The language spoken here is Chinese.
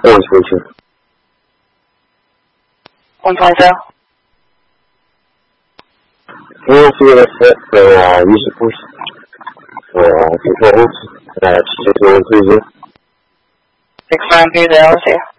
122. 120. Can you see the set for use of force for controls? 6930. 6930,